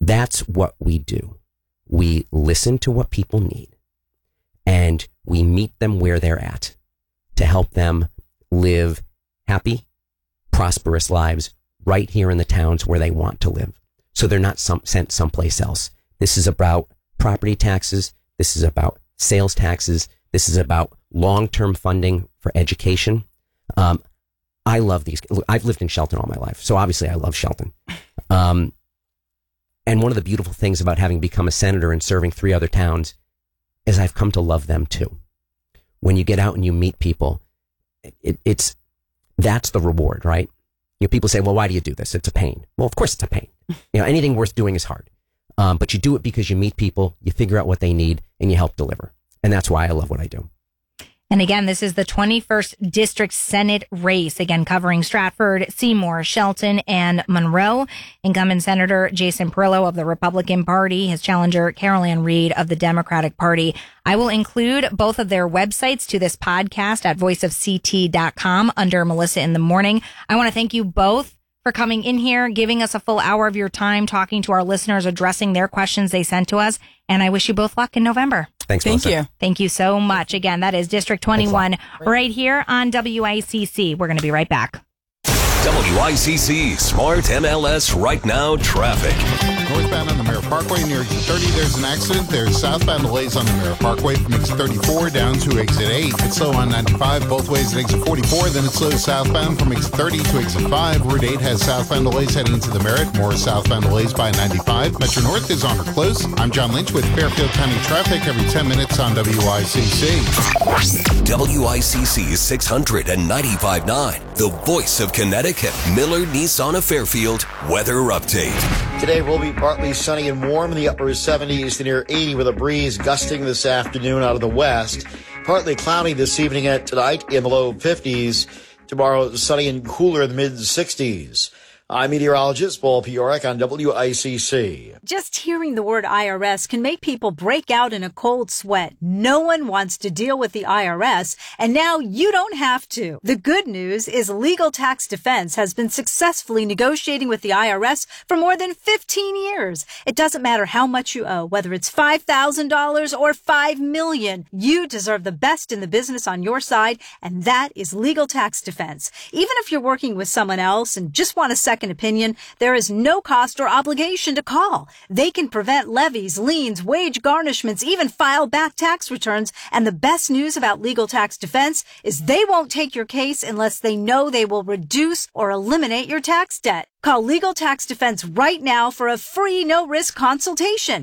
That's what we do. We listen to what people need and we meet them where they're at to help them live happy, prosperous lives right here in the towns where they want to live. So they're not sent someplace else. This is about property taxes. This is about sales taxes. This is about long-term funding for education. I love these. I've lived in Shelton all my life, so obviously I love Shelton. And one of the beautiful things about having become a senator and serving 3 other towns is I've come to love them too. When you get out and you meet people, that's the reward, right? You know, people say, well, why do you do this? It's a pain. Well, of course it's a pain. You know, anything worth doing is hard. But you do it because you meet people, you figure out what they need, and you help deliver. And that's why I love what I do. And again, this is the 21st District Senate race, again, covering Stratford, Seymour, Shelton, and Monroe. Incumbent Senator Jason Perillo of the Republican Party, his challenger Carol Ann Reed of the Democratic Party. I will include both of their websites to this podcast at voiceofct.com under Melissa in the Morning. I want to thank you both for coming in here, giving us a full hour of your time, talking to our listeners, addressing their questions they sent to us. And I wish you both luck in November. Thanks, Thank Melissa. you. Thank you so much. Again, that is District 21 right here on WICC. We're going to be right back. WICC Smart MLS Right Now Traffic. Northbound on the Merritt Parkway near exit 30, there's an accident. There's southbound delays on the Merritt Parkway from exit 34 down to exit 8. It's slow on 95 both ways at exit 44. Then it's slow southbound from exit 30 to exit 5. Route 8 has southbound delays heading into the Merritt. More southbound delays by 95. Metro North is on or close. I'm John Lynch with Fairfield County Traffic every 10 minutes on WICC. WICC 695.9, the voice of Connecticut. Miller Nissan of Fairfield weather update. Today will be partly sunny and warm in the upper 70s to near 80 with a breeze gusting this afternoon out of the west. Partly cloudy this evening and tonight in the low 50s. Tomorrow sunny and cooler in the mid 60s. I'm meteorologist Paul Piorek on WICC. Just hearing the word IRS can make people break out in a cold sweat. No one wants to deal with the IRS, and now you don't have to. The good news is Legal Tax Defense has been successfully negotiating with the IRS for more than 15 years. It doesn't matter how much you owe, whether it's $5,000 or $5 million. You deserve the best in the business on your side, and that is Legal Tax Defense. Even if you're working with someone else and just want a second opinion, there is no cost or obligation to call. They can prevent levies, liens, wage garnishments, even file back tax returns. And the best news about Legal Tax Defense is they won't take your case unless they know they will reduce or eliminate your tax debt. Call Legal Tax Defense right now for a free no-risk consultation.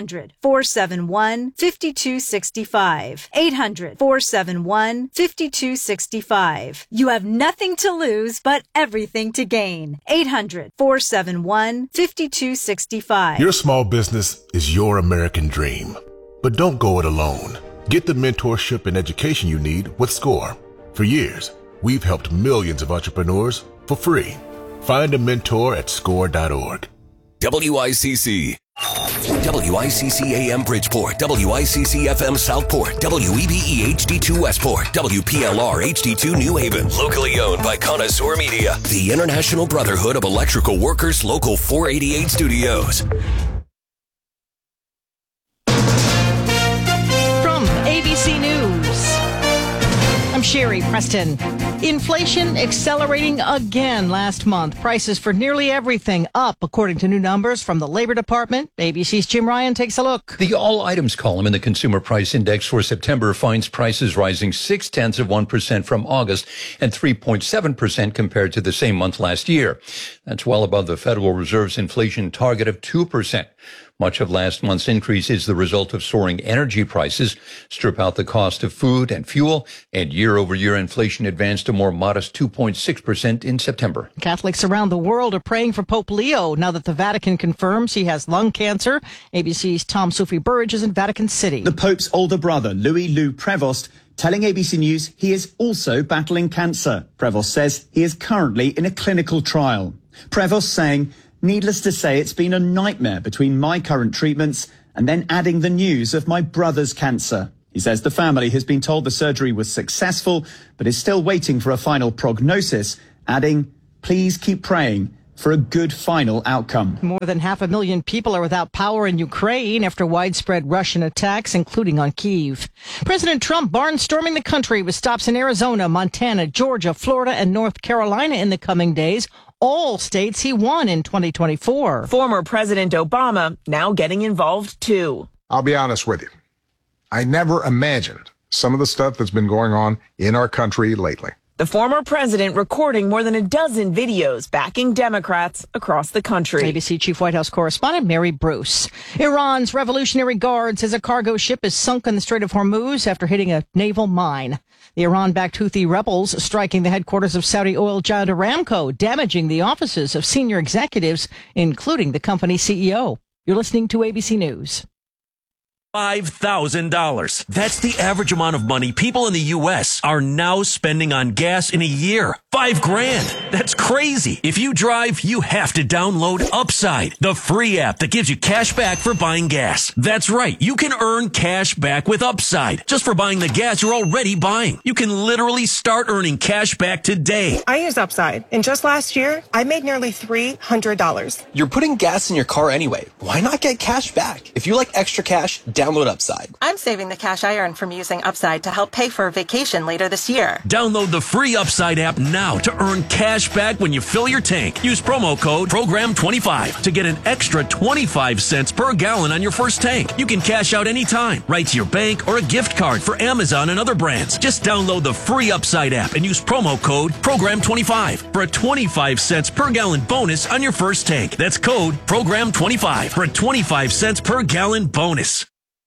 800-471-5265. 800-471-5265. You have nothing to lose but everything to gain. 800-471-5265. Your small business is your American dream. But don't go it alone. Get the mentorship and education you need with SCORE. For years, we've helped millions of entrepreneurs for free. Find a mentor at score.org. WICC. WICC AM Bridgeport, WICC FM Southport, WEBE HD2 Westport, WPLR HD2 New Haven. Locally owned by Connoisseur Media, the International Brotherhood of Electrical Workers, Local 488 Studios. From ABC News, I'm Sherry Preston. Inflation accelerating again last month. Prices for nearly everything up, according to new numbers from the Labor Department. ABC's Jim Ryan takes a look. The all items column in the Consumer Price Index for September finds prices rising 0.6% from August and 3.7% compared to the same month last year. That's well above the Federal Reserve's inflation target of 2%. Much of last month's increase is the result of soaring energy prices. Strip out the cost of food and fuel, and year-over-year inflation advanced a more modest 2.6% in September. Catholics around the world are praying for Pope Leo now that the Vatican confirms he has lung cancer. ABC's Tom Sophie Burridge is in Vatican City. The Pope's older brother, Louis Lou Prevost, telling ABC News he is also battling cancer. Prevost says he is currently in a clinical trial. Prevost saying, "Needless to say, it's been a nightmare between my current treatments and then adding the news of my brother's cancer." He says the family has been told the surgery was successful, but is still waiting for a final prognosis, adding, "Please keep praying for a good final outcome. More than 500,000 people are without power in Ukraine after widespread Russian attacks, including on Kyiv. President Trump barnstorming the country with stops in Arizona, Montana, Georgia, Florida, and North Carolina in the coming days. All states he won in 2024. Former President Obama now getting involved, too. I'll be honest with you. I never imagined some of the stuff that's been going on in our country lately. The former president recording more than a dozen videos backing Democrats across the country. ABC Chief White House correspondent Mary Bruce. Iran's Revolutionary Guard says a cargo ship is sunk in the Strait of Hormuz after hitting a naval mine. The Iran-backed Houthi rebels striking the headquarters of Saudi oil giant Aramco, damaging the offices of senior executives, including the company's CEO. You're listening to ABC News. $5,000. That's the average amount of money people in the U.S. are now spending on gas in a year. $5,000. That's crazy. If you drive, you have to download Upside, the free app that gives you cash back for buying gas. That's right. You can earn cash back with Upside just for buying the gas you're already buying. You can literally start earning cash back today. I use Upside, and just last year, I made nearly $300. You're putting gas in your car anyway. Why not get cash back? If you like extra cash, download Upside. I'm saving the cash I earn from using Upside to help pay for a vacation later this year. Download the free Upside app now to earn cash back when you fill your tank. Use promo code PROGRAM25 to get an extra 25 cents per gallon on your first tank. You can cash out anytime, right to your bank or a gift card for Amazon and other brands. Just download the free Upside app and use promo code PROGRAM25 for a 25 cents per gallon bonus on your first tank. That's code PROGRAM25 for a 25 cents per gallon bonus.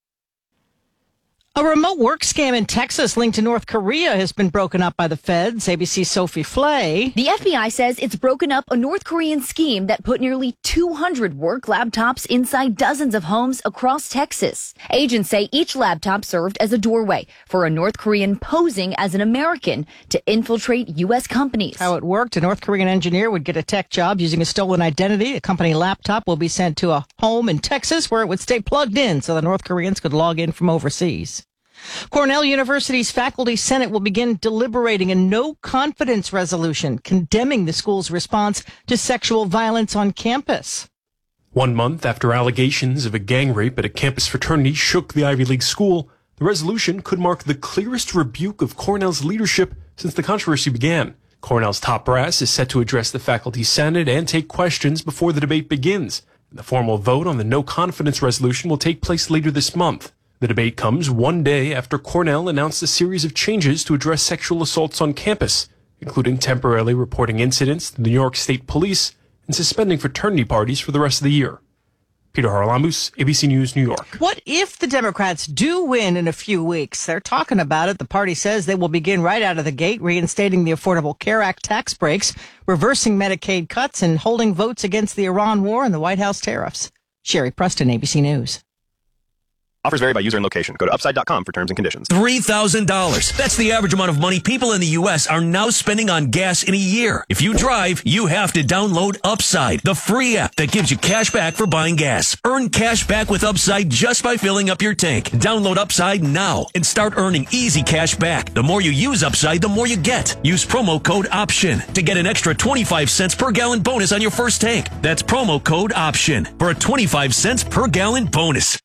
A remote work scam in Texas linked to North Korea has been broken up by the feds. ABC's Sophie Flay. The FBI says it's broken up a North Korean scheme that put nearly 200 work laptops inside dozens of homes across Texas. Agents say each laptop served as a doorway for a North Korean posing as an American to infiltrate U.S. companies. How it worked, a North Korean engineer would get a tech job using a stolen identity. A company laptop will be sent to a home in Texas where it would stay plugged in so the North Koreans could log in from overseas. Cornell University's Faculty Senate will begin deliberating a no-confidence resolution condemning the school's response to sexual violence on campus. 1 month after allegations of a gang rape at a campus fraternity shook the Ivy League school, the resolution could mark the clearest rebuke of Cornell's leadership since the controversy began. Cornell's top brass is set to address the Faculty Senate and take questions before the debate begins. The formal vote on the no-confidence resolution will take place later this month. The debate comes 1 day after Cornell announced a series of changes to address sexual assaults on campus, including temporarily reporting incidents to the New York State Police and suspending fraternity parties for the rest of the year. Peter Haralamus, ABC News, New York. What if the Democrats do win in a few weeks? They're talking about it. The party says they will begin right out of the gate, reinstating the Affordable Care Act tax breaks, reversing Medicaid cuts, and holding votes against the Iran war and the White House tariffs. Sherry Preston, ABC News. Offers vary by user and location. Go to upside.com for terms and conditions. $3,000. That's the average amount of money people in the U.S. are now spending on gas in a year. If you drive, you have to download Upside, the free app that gives you cash back for buying gas. Earn cash back with Upside just by filling up your tank. Download Upside now and start earning easy cash back. The more you use Upside, the more you get. Use promo code OPTION to get an extra 25 cents per gallon bonus on your first tank. That's promo code OPTION for a 25 cents per gallon bonus.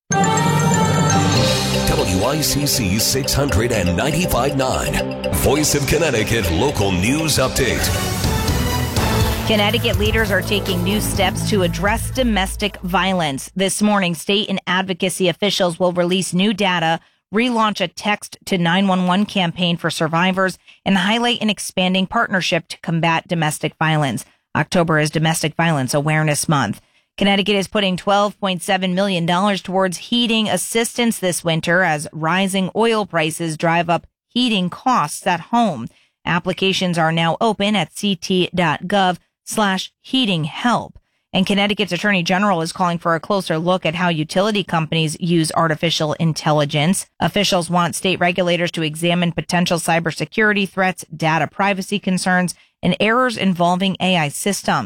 WICC 695.9, Voice of Connecticut Local News Update. Connecticut leaders are taking new steps to address domestic violence. This morning, state and advocacy officials will release new data, relaunch a text to 911 campaign for survivors, and highlight an expanding partnership to combat domestic violence. October is Domestic Violence Awareness Month. Connecticut is putting $12.7 million towards heating assistance this winter as rising oil prices drive up heating costs at home. Applications are now open at ct.gov/heating help. And Connecticut's Attorney General is calling for a closer look at how utility companies use artificial intelligence. Officials want state regulators to examine potential cybersecurity threats, data privacy concerns, and errors involving AI systems.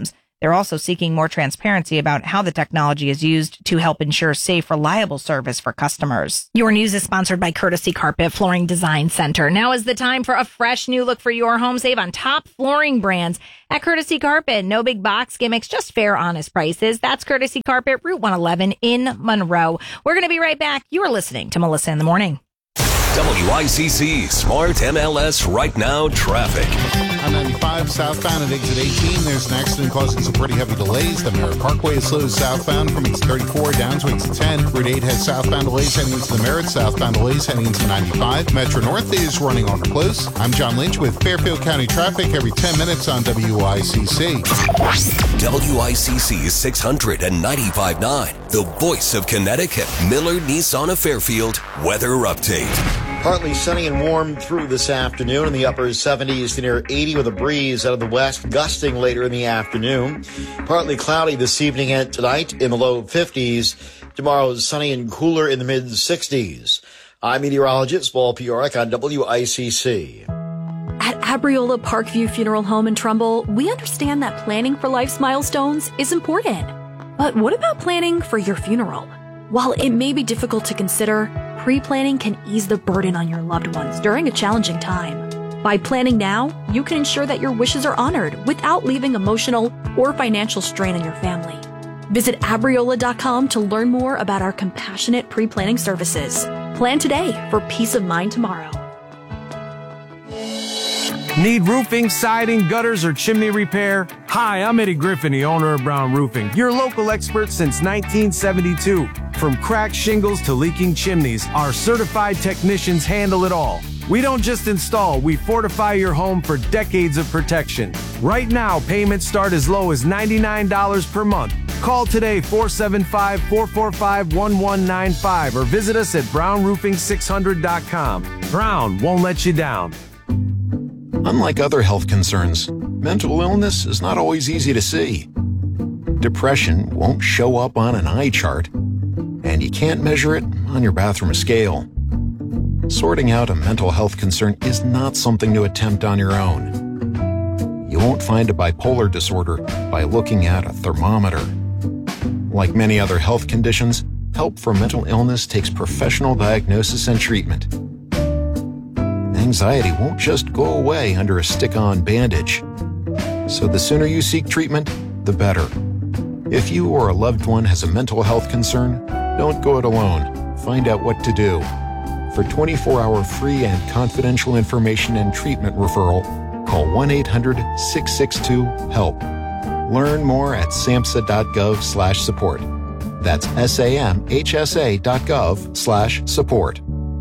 They're also seeking more transparency about how the technology is used to help ensure safe, reliable service for customers. Your news is sponsored by Courtesy Carpet Flooring Design Center. Now is the time for a fresh new look for your home. Save on top flooring brands at Courtesy Carpet. No big box gimmicks, just fair, honest prices. That's Courtesy Carpet, Route 111 in Monroe. We're going to be right back. You are listening to Melissa in the Morning. WICC Smart MLS Right Now traffic. On 95 southbound at exit 18, there's an accident causing some pretty heavy delays. The Merritt Parkway is slow southbound from exit 34 down to exit 10. Route 8 has southbound delays heading into the Merritt, southbound delays heading into 95. Metro North is running on or close. I'm John Lynch with Fairfield County traffic every 10 minutes on WICC. WICC 695.9, the voice of Connecticut. Miller Nissan of Fairfield weather update. Partly sunny and warm through this afternoon in the upper 70s to near 80 with a breeze out of the west, gusting later in the afternoon. Partly cloudy this evening and tonight in the low 50s. Tomorrow sunny and cooler in the mid 60s. I'm meteorologist Paul Piorek on WICC. At Abriola Parkview Funeral Home in Trumbull, we understand that planning for life's milestones is important. But what about planning for your funeral? While it may be difficult to consider, pre-planning can ease the burden on your loved ones during a challenging time. By planning now, you can ensure that your wishes are honored without leaving emotional or financial strain on your family. Visit Abriola.com to learn more about our compassionate pre-planning services. Plan today for peace of mind tomorrow. Need roofing, siding, gutters, or chimney repair? Hi, I'm Eddie Griffin, the owner of Brown Roofing, your local expert since 1972. From cracked shingles to leaking chimneys, our certified technicians handle it all. We don't just install, we fortify your home for decades of protection. Right now, payments start as low as $99 per month. Call today, 475-445-1195, or visit us at brownroofing600.com. Brown won't let you down. Unlike other health concerns, mental illness is not always easy to see. Depression won't show up on an eye chart, and you can't measure it on your bathroom scale. Sorting out a mental health concern is not something to attempt on your own. You won't find a bipolar disorder by looking at a thermometer. Like many other health conditions, help for mental illness takes professional diagnosis and treatment. Anxiety won't just go away under a stick-on bandage. So the sooner you seek treatment, the better. If you or a loved one has a mental health concern, don't go it alone. Find out what to do. For 24-hour free and confidential information and treatment referral, call 1-800-662-HELP. Learn more at samhsa.gov/support. That's samhsa.gov/support.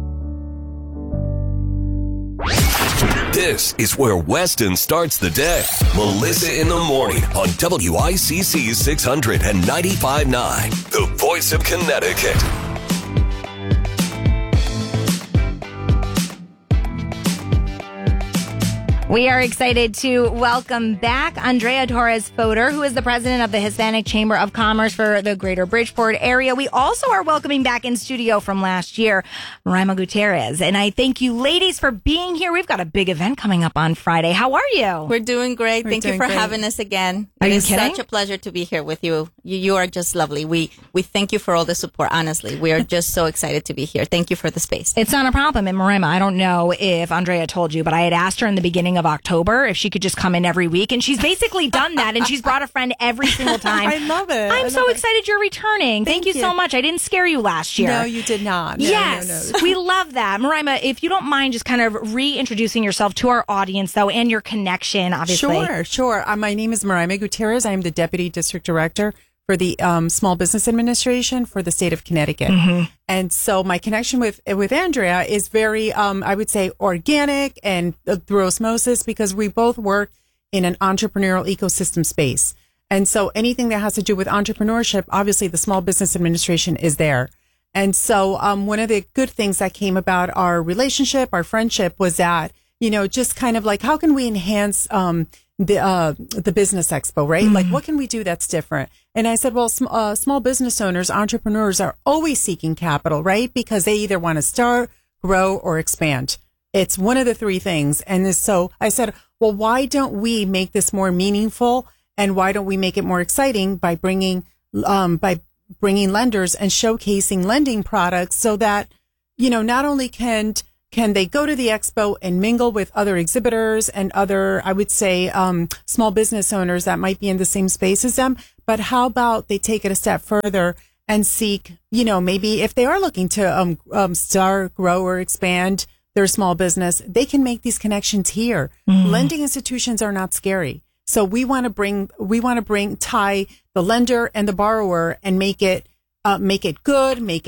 This is where Weston starts the day. Melissa in the Morning on WICC 695.9, the voice of Connecticut. We are excited to welcome back Andrea Torres-Fodor, who is the president of the Hispanic Chamber of Commerce for the Greater Bridgeport area. We also are welcoming back in studio from last year, Moraima Gutierrez. And I thank you ladies for being here. We've got a big event coming up on Friday. How are you? We're doing great. Thank you for having us again. Are you It is kidding? such a pleasure to be here with you. You are just lovely. We thank you for all the support, honestly. We are just so excited to be here. Thank you for the space. It's not a problem. And Moraima, I don't know if Andrea told you, but I had asked her in the beginning of October if she could just come in every week. And she's basically done that. And she's brought a friend every single time. I love it. I'm so excited you're returning. Thank you so much. I didn't scare you last year. No, you did not. No, Yes, no. we love that. Moraima, if you don't mind just kind of reintroducing yourself to our audience, though, and your connection, obviously. Sure. My name is Moraima Gutierrez. I am the Deputy District Director for the Small Business Administration for the state of Connecticut. Mm-hmm. And so my connection with Andrea is very, I would say, organic and through osmosis, because we both work in an entrepreneurial ecosystem space. And so anything that has to do with entrepreneurship, obviously the Small Business Administration is there. And so one of the good things that came about our relationship, our friendship, was that, just kind of like, how can we enhance the business expo, right? Mm-hmm. Like, what can we do that's different? And I said, well, small business owners, entrepreneurs are always seeking capital, right? Because they either want to start, grow, or expand. It's one of the three things. And so I said, well, why don't we make this more meaningful And why don't we make it more exciting by bringing lenders and showcasing lending products so that, not only can they go to the expo and mingle with other exhibitors and other, I would say, small business owners that might be in the same space as them, but how about they take it a step further and seek, maybe if they are looking to start, grow, or expand their small business, they can make these connections here. Lending institutions are not scary. So we want to tie the lender and the borrower and make it good, make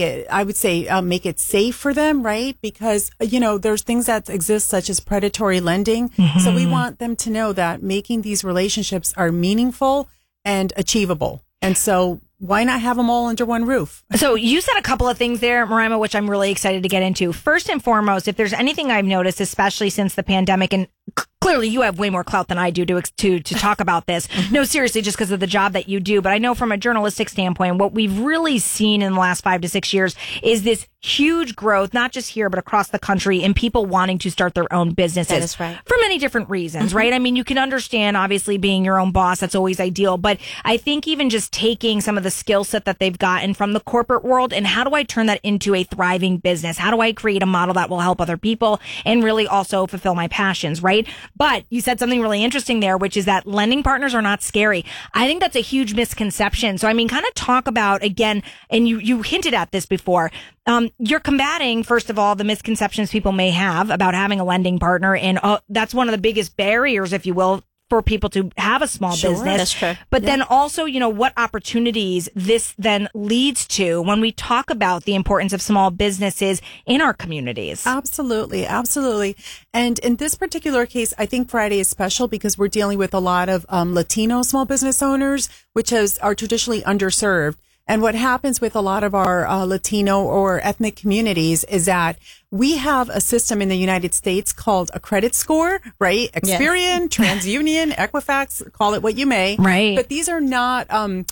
it safe for them, right? Because, there's things that exist such as predatory lending. So we want them to know that making these relationships are meaningful and achievable. And so why not have them all under one roof? So you said a couple of things there, Moraima, which I'm really excited to get into. First and foremost, if there's anything I've noticed, especially since the pandemic, and clearly you have way more clout than I do to talk about this. No, seriously, just because of the job that you do. But I know from a journalistic standpoint, what we've really seen in the last 5 to 6 years is this huge growth, not just here, but across the country, in people wanting to start their own businesses. That is right. For many different reasons, right? I mean, you can understand, obviously, being your own boss, that's always ideal. But I think even just taking some of the skill set that they've gotten from the corporate world and how do I turn that into a thriving business? How do I create a model that will help other people and really also fulfill my passions, right? But you said something really interesting there, which is that lending partners are not scary. I think that's a huge misconception. So, I mean, kind of talk about, again, and you hinted at this before, you're combating, first of all, the misconceptions people may have about having a lending partner. And that's one of the biggest barriers, if you will, for people to have a small business. That's true. But then also, what opportunities this then leads to when we talk about the importance of small businesses in our communities. Absolutely. Absolutely. And in this particular case, I think Friday is special because we're dealing with a lot of Latino small business owners, which are traditionally underserved. And what happens with a lot of our Latino or ethnic communities is that we have a system in the United States called a credit score, right? Experian, TransUnion, Equifax, call it what you may. Right. But these are not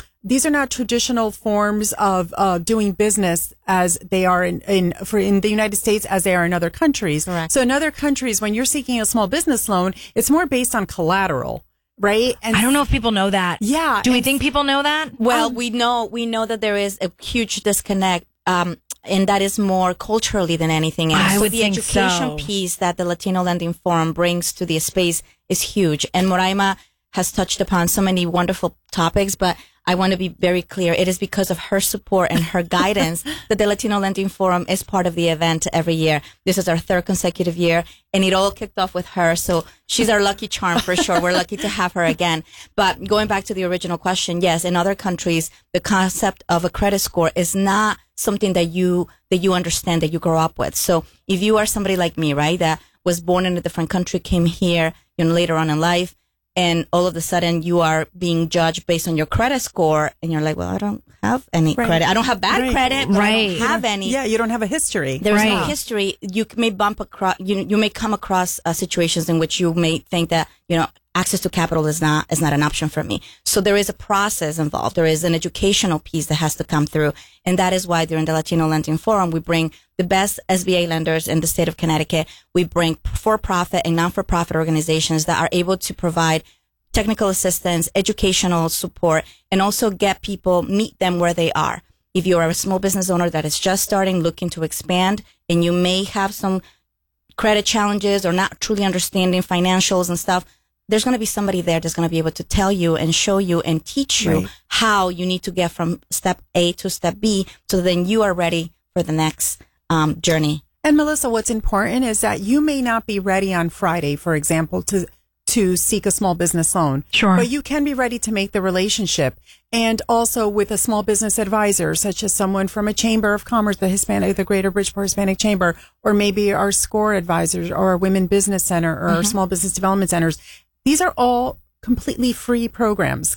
traditional forms of doing business as they are in the United States as they are in other countries. Correct. So in other countries, when you're seeking a small business loan, it's more based on collateral. Right. And I don't know if people know that. Yeah. Do we think people know that? Well, we know that there is a huge disconnect. And that is more culturally than anything else. I would the think education piece that the Latino Lending Forum brings to the space is huge. And Moraima has touched upon so many wonderful topics, but I want to be very clear. It is because of her support and her guidance that the Latino Lending Forum is part of the event every year. This is our 3rd consecutive year, and it all kicked off with her. So she's our lucky charm for sure. We're lucky to have her again. But going back to the original question, yes, in other countries, the concept of a credit score is not something that you understand, that you grow up with. So if you are somebody like me, right, that was born in a different country, came here, later on in life, and all of a sudden you are being judged based on your credit score, and you're like, well, I don't have any credit. I don't have bad credit, but I don't have any. Yeah, you don't have a history. There's no history. You may bump across, you may come across situations in which you may think that, access to capital is not an option for me. So there is a process involved. There is an educational piece that has to come through. And that is why during the Latino Lending Forum, we bring the best SBA lenders in the state of Connecticut. We bring for-profit and non-for-profit organizations that are able to provide technical assistance, educational support, and also meet them where they are. If you are a small business owner that is just starting, looking to expand, and you may have some credit challenges or not truly understanding financials and stuff, there's going to be somebody there that's going to be able to tell you and show you and teach you how you need to get from step A to step B, so then you are ready for the next journey. And Melissa, what's important is that you may not be ready on Friday, for example, to seek a small business loan. Sure. But you can be ready to make the relationship. And also with a small business advisor, such as someone from a chamber of commerce, the Greater Bridgeport Hispanic Chamber, or maybe our SCORE advisors or our Women Business Center or our Small Business Development Centers. These are all completely free programs.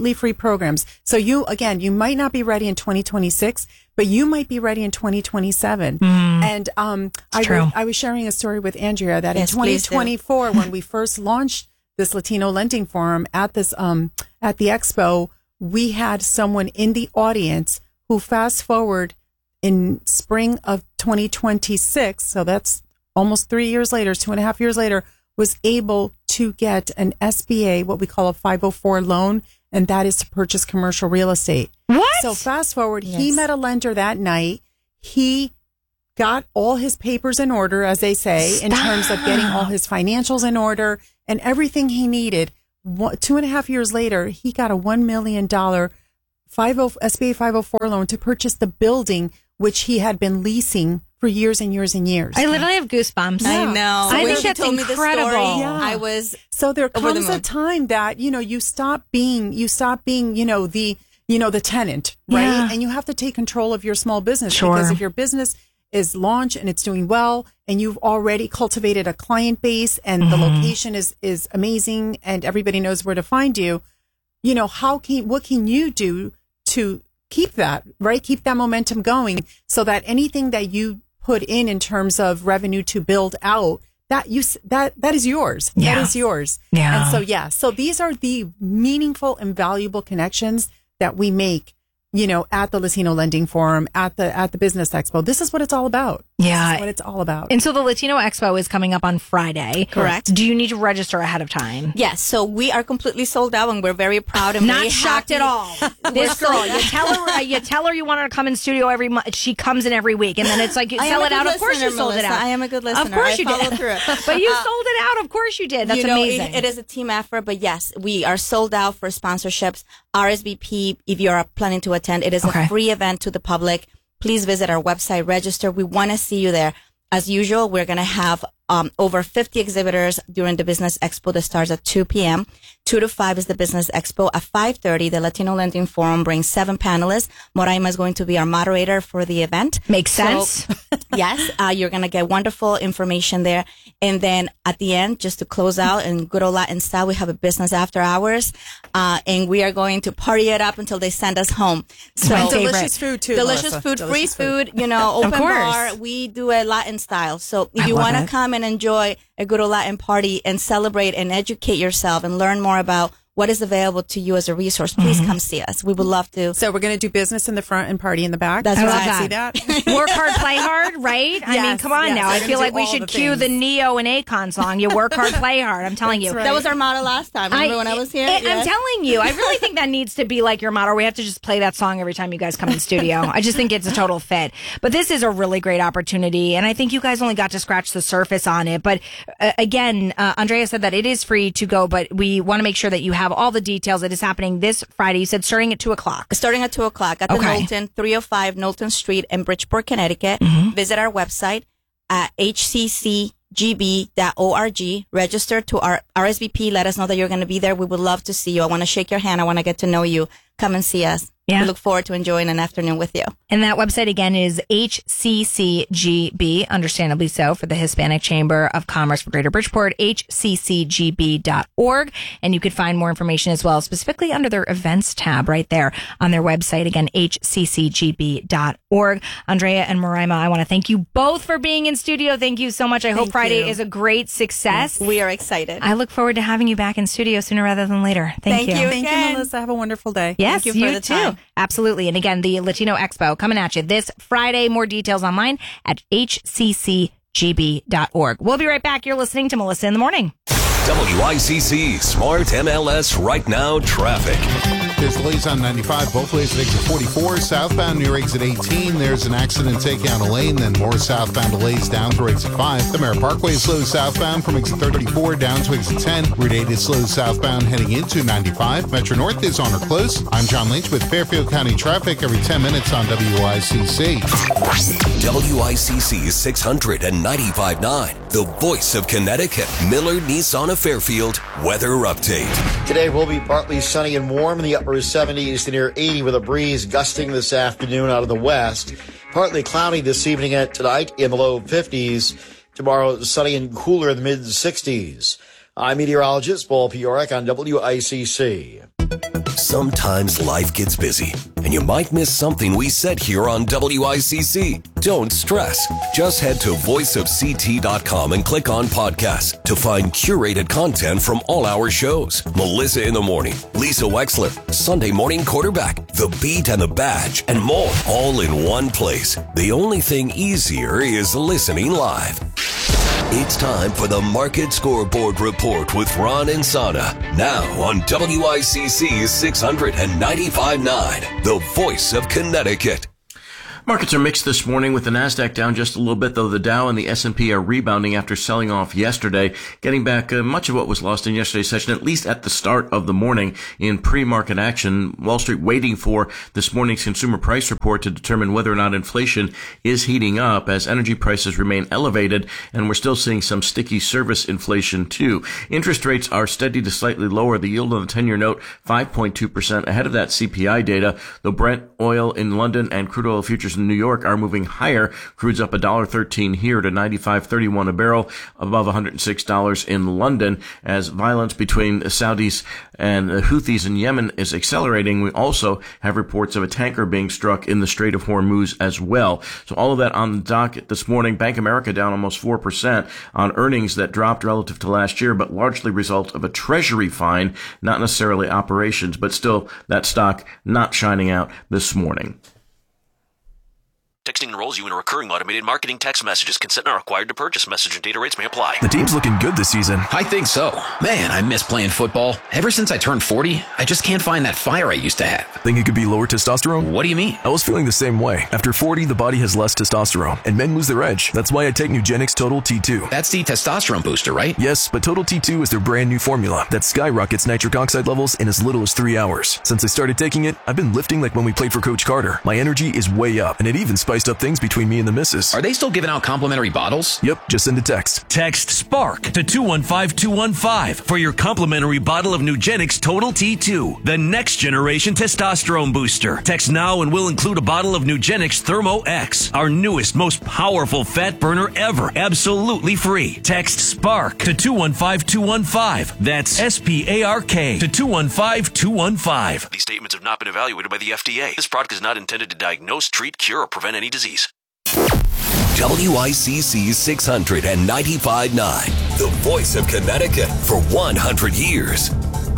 So you might not be ready in 2026, but you might be ready in 2027. And I was sharing a story with Andrea that in 2024, when we first launched this Latino Lending Forum at the expo, we had someone in the audience who fast forward in spring of 2026. So that's almost 3 years later, 2.5 years later, was able to get an SBA, what we call a 504 loan, and that is to purchase commercial real estate. What? So fast forward, he met a lender that night. He got all his papers in order, as they say, in terms of getting all his financials in order and everything he needed. 2.5 years later, he got a $1 million SBA 504 loan to purchase the building, which he had been leasing for years and years and years. I literally have goosebumps. I know. I When think she that's told me the story, incredible. I was so there over the comes a moon. time that you stop being the tenant, right? Yeah. And you have to take control of your small business. Sure. Because if your business is launched and it's doing well and you've already cultivated a client base and the location is amazing and everybody knows where to find you, what can you do to keep that, right? Keep that momentum going so that anything that you put in terms of revenue to build out, that is yours. Yeah. That is yours. Yeah. And so these are the meaningful and valuable connections that we make, at the Latino Lending Forum, at the Business Expo. This is what it's all about. Yeah. This is what it's all about. And so the Latino Expo is coming up on Friday. Correct. Do you need to register ahead of time? Yes, so we are completely sold out, and we're very proud and Not very shocked happy. at all. This girl, you tell her you want her to come in studio every month. She comes in every week, and then it's like you I am sell a it good out. Of course, you listener, sold it Melissa. out. I am a good listener. Of course, I you follow did. through. But you sold it out. Of course, you did. That's amazing. It is a team effort, but yes, we are sold out for sponsorships. RSVP, if you're planning to attend, it is a free event to the public. Please visit our website, register. We want to see you there. As usual, we're going to have over 50 exhibitors during the Business Expo that starts at 2 p.m. 2 to 5 is the Business Expo. At 5:30, the Latino Lending Forum brings 7 panelists. Moraima is going to be our moderator for the event. Makes sense. Yes, you're going to get wonderful information there. And then at the end, just to close out in good old Latin style, we have a business after hours. And we are going to party it up until they send us home. So and delicious food too. Delicious Melissa. food, Delicious free food, open Of course. bar. We do a Latin style. So if I you love want to it. come and enjoy a good old Latin party and celebrate and educate yourself and learn more about what is available to you as a resource, please come see us. We would love to. So we're going to do business in the front and party in the back. That's I right. love see that. Work hard, play hard, right? I mean, Yes, come on yes, now. we're I gonna feel do like we all should the cue the things. Neo and Akon song. You work hard, play hard. I'm telling you. That's That was our motto last time. Remember when I was here? I'm Yes. telling you, I really think that needs to be like your motto. We have to just play that song every time you guys come in studio. I just think it's a total fit. But this is a really great opportunity, and I think you guys only got to scratch the surface on it. But again, Andrea said that it is free to go, but we want to make sure that you have all the details. It is happening this Friday. You said starting at 2:00. Starting at 2:00 at the Knowlton, 305 Knowlton Street in Bridgeport, Connecticut. Visit our website at hccgb.org. Register to our RSVP. Let us know that you're going to be there. We would love to see you. I want to shake your hand. I want to get to know you. Come and see us. Yeah. We look forward to enjoying an afternoon with you. And that website again is HCCGB, understandably so, for the Hispanic Chamber of Commerce for Greater Bridgeport, hccgb.org. And you could find more information as well, specifically under their events tab right there on their website. Again, hccgb.org. Andrea and Moraima, I want to thank you both for being in studio. Thank you so much. I hope Thank Friday you. is a great success. We are excited. I look forward to having you back in studio sooner rather than later. Thank you. Thank you, Melissa. Have a wonderful day. Yes, Thank you for the too. time. Absolutely. And again, the Latino Expo coming at you this Friday. More details online at hccgb.org. We'll be right back. You're listening to Melissa in the Morning. WICC Smart MLS Right Now Traffic. There's delays on 95, both ways at exit 44. Southbound near exit 18, there's an accident taking out a lane, then more southbound delays down through exit 5. The Merritt Parkway is slow southbound from exit 34 down to exit 10. Route 8 is slow southbound heading into 95. Metro North is on or close. I'm John Lynch with Fairfield County traffic every 10 minutes on WICC. WICC 695.9, the voice of Connecticut. Miller Nissan of Fairfield weather update. Today will be partly sunny and warm in the upper 70s to near 80 with a breeze gusting this afternoon out of the west. Partly cloudy this evening and tonight in the low 50s. Tomorrow sunny and cooler in the mid 60s. I'm meteorologist Paul Piorek on WICC. Sometimes life gets busy, and you might miss something we said here on WICC. Don't stress. Just head to voiceofct.com and click on podcasts to find curated content from all our shows. Melissa in the Morning, Lisa Wexler, Sunday Morning Quarterback, The Beat and the Badge, and more, all in one place. The only thing easier is listening live. It's time for the Market Scoreboard Report with Ron and Sana. Now on WICC 695.9, the voice of Connecticut. Markets are mixed this morning with the Nasdaq down just a little bit, though the Dow and the S&P are rebounding after selling off yesterday, getting back much of what was lost in yesterday's session, at least at the start of the morning in pre-market action. Wall Street waiting for this morning's consumer price report to determine whether or not inflation is heating up as energy prices remain elevated, and we're still seeing some sticky service inflation too. Interest rates are steady to slightly lower. The yield on the 10-year note 5.2% ahead of that CPI data, though Brent oil in London and crude oil futures in New York are moving higher. Crude's up $1.13 here to $95.31 a barrel, above $106 in London. As violence between the Saudis and the Houthis in Yemen is accelerating, we also have reports of a tanker being struck in the Strait of Hormuz as well. So all of that on the docket this morning. Bank of America down almost 4% on earnings that dropped relative to last year, but largely result of a treasury fine, not necessarily operations, but still that stock not shining out this morning. Texting enrolls you in a recurring automated marketing text messages. Consent not required to purchase. Message and data rates may apply. The team's looking good this season. I think so. Man, I miss playing football. Ever since I turned 40, I just can't find that fire I used to have. Think it could be lower testosterone? What do you mean? I was feeling the same way. After 40, the body has less testosterone, and men lose their edge. That's why I take Nugenix Total T2. That's the testosterone booster, right? Yes, but Total T2 is their brand new formula that skyrockets nitric oxide levels in as little as 3 hours. Since I started taking it, I've been lifting like when we played for Coach Carter. My energy is way up, and it even spiced up things between me and the missus. Are they still giving out complimentary bottles? Yep, just send a text. Text SPARK to 215-215 for your complimentary bottle of Nugenix Total T2, the next generation testosterone booster. Text now and we'll include a bottle of Nugenix Thermo X, our newest, most powerful fat burner ever, absolutely free. Text SPARK to 215-215. That's SPARK to 215-215. These statements have not been evaluated by the FDA. This product is not intended to diagnose, treat, cure, or prevent any disease. WICC 695.9, the voice of Connecticut for 100 years.